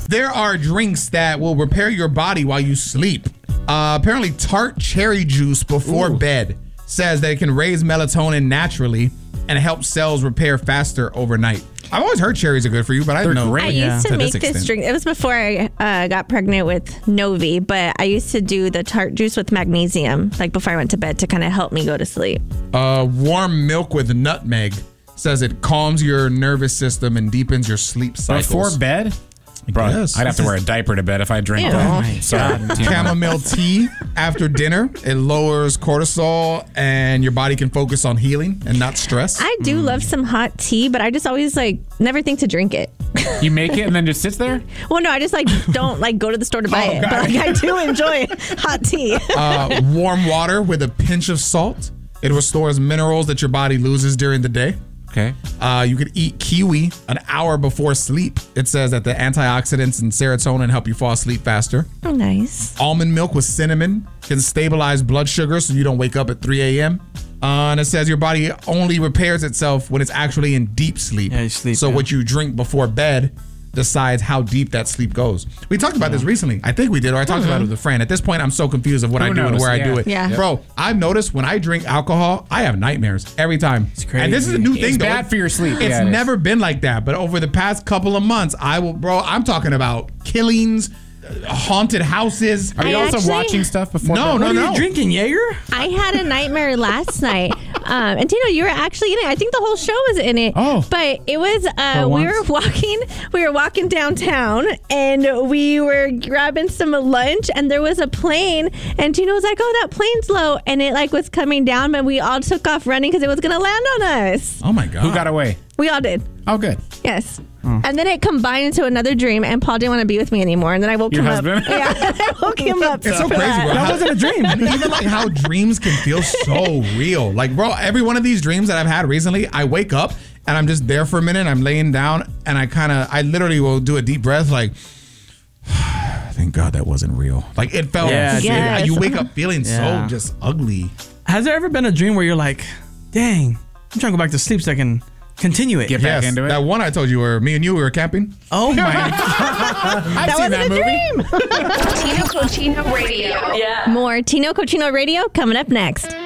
There are drinks that will repair your body while you sleep. Apparently, tart cherry juice before bed says that it can raise melatonin naturally and help cells repair faster overnight. I've always heard cherries are good for you, but I didn't know. I used to make this drink. It was before I got pregnant with Novi, but I used to do the tart juice with magnesium, like before I went to bed to kind of help me go to sleep. Warm milk with nutmeg says it calms your nervous system and deepens your sleep cycles. Before bed? Bro, Yes. I'd have to wear a diaper to bed if I drink that. Chamomile tea after dinner. It lowers cortisol and your body can focus on healing and not stress. I do love some hot tea, but I just always never think to drink it. You make it and then just sits there? Well, no, I just don't go to the store to buy it. But I do enjoy hot tea. Warm water with a pinch of salt. It restores minerals that your body loses during the day. Okay. You could eat kiwi an hour before sleep. It says that the antioxidants and serotonin help you fall asleep faster. Oh, nice. Almond milk with cinnamon can stabilize blood sugar so you don't wake up at 3 a.m. And it says your body only repairs itself when it's actually in deep sleep. Yeah, you sleep, so what you drink before bed decides how deep that sleep goes. We talked about this recently. I think we did, or I talked about it with a friend. At this point, I'm so confused of what I do and where I do it. Yeah. Bro, I've noticed when I drink alcohol, I have nightmares every time. It's crazy. And this is a new thing. It's bad for your sleep. It's Yeah, it is. never been like that. But over the past couple of months, I'm talking about killings, haunted houses. Are you also watching stuff before bed? What are you drinking, Jaeger? I had a nightmare last night. And Tino, you were actually in it. I think the whole show was in it. Oh. But it was we were walking downtown and we were grabbing some lunch and there was a plane and Tino was like, "Oh, that plane's low." And it was coming down, but we all took off running because it was gonna land on us. Oh my God. Who got away? We all did. Oh, good. Yes. And then it combined into another dream, and Paul didn't want to be with me anymore. And then I woke Your him husband? up. Yeah, I woke him up. It's so for crazy, that. bro. That wasn't a dream. And even how dreams can feel so real. Like, bro, every one of these dreams that I've had recently, I wake up and I'm just there for a minute. I'm laying down and I literally will do a deep breath like, thank God that wasn't real. Like, it felt, Yes. you wake up feeling so just ugly. Has there ever been a dream where you're like, dang, I'm trying to go back to sleep so I can continue it? Get back into it. That one I told you where me and you were camping. Oh my. I've seen that movie. Tino Cochino Radio. More Tino Cochino Radio coming up next.